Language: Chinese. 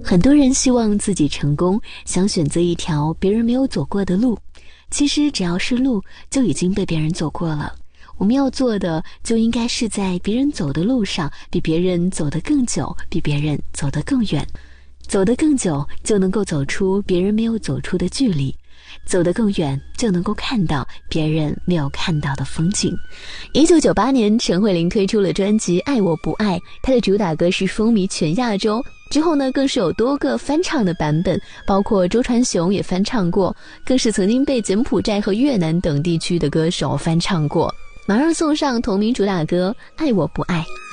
很多人希望自己成功，想选择一条别人没有走过的路，其实只要是路就已经被别人走过了。我们要做的就应该是在别人走的路上，比别人走得更久，比别人走得更远。走得更久，就能够走出别人没有走出的距离；走得更远，就能够看到别人没有看到的风景。1998年，陈慧琳推出了专辑《爱我不爱》，她的主打歌是风靡全亚洲。之后呢，更是有多个翻唱的版本，包括周传雄也翻唱过，更是曾经被柬埔寨和越南等地区的歌手翻唱过。马上送上同名主打歌《爱我不爱》。